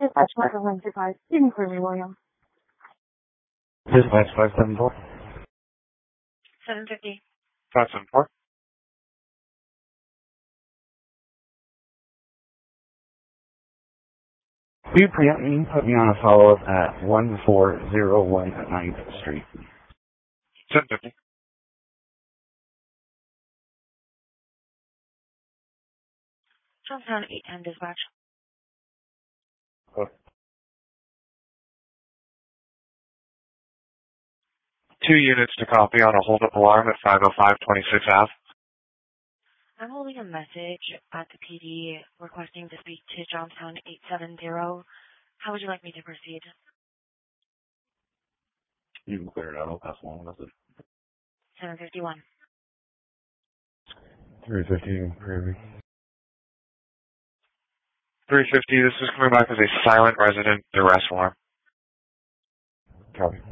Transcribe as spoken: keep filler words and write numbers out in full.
Dispatch five one two five. Inquiry, William. Dispatch five seven four. seven fifty. five seven four. Will you pre- put me on a follow-up at one four zero one ninth Street? seven fifty. Johnstown eight ten dispatch. Oh. Two units to copy on a hold-up alarm at five oh five twenty-sixth Avenue. I'm holding a message at the P D requesting to speak to Johnstown eight seven zero. How would you like me to proceed? You can clear it out. I'll pass along the message. seven fifty-one. three fifty, maybe. three fifty, this is coming back as a silent resident arrest warrant. Copy.